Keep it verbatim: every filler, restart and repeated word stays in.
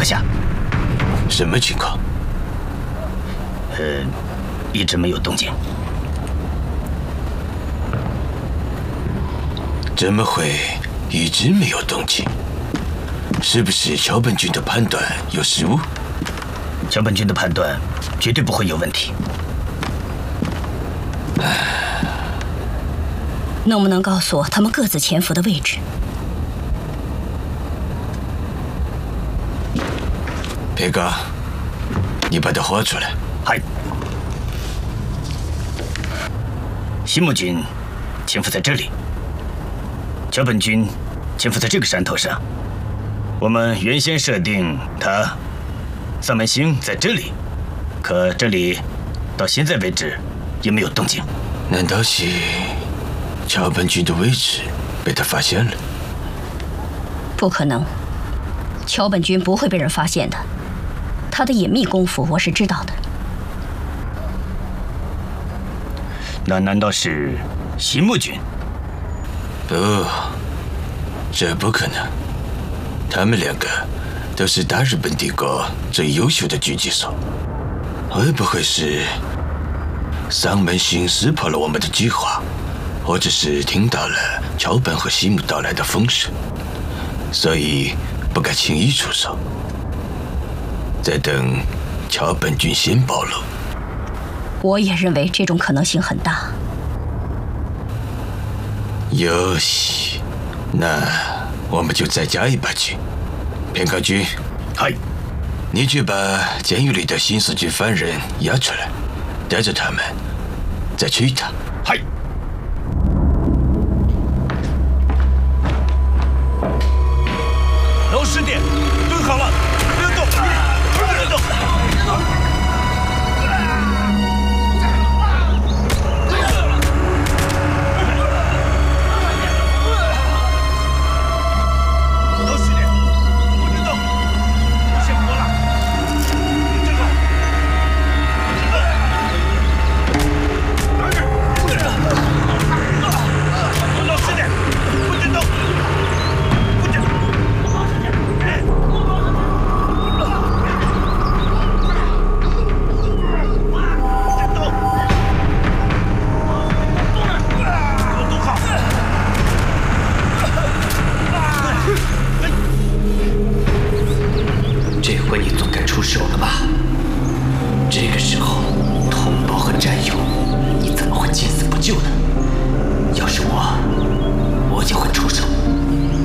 阁下， 什么情况？ 呃，一直没有动静。 怎么会一直没有动静？是不是桥本君的判断有失误？ 桥本君的判断绝对不会有问题。 能不能告诉我他们各自潜伏的位置？ 裴刚，你把它画出来。 嗨。西木君潜伏在这里，桥本君潜伏在这个山头上。我们原先设定他萨门星在这里，可这里到现在为止也没有动静。 难道是桥本君的位置被他发现了？ 不可能，桥本君不会被人发现的。他的隐秘功夫我是知道的。 那难道是西木君？ 不，这不可能。他们两个都是大日本帝国最优秀的狙击手，会不会是桑门星识破了我们的计划，或者是听到了桥本和西木到来的风声，所以不敢轻易出手，再等桥本君先暴露？ 我也认为这种可能性很大。 有戏，那我们就再加一把劲。片冈君， 嗨， 你去把监狱里的新四军犯人押出来，带着他们再去一趟。 嗨。 楼师殿。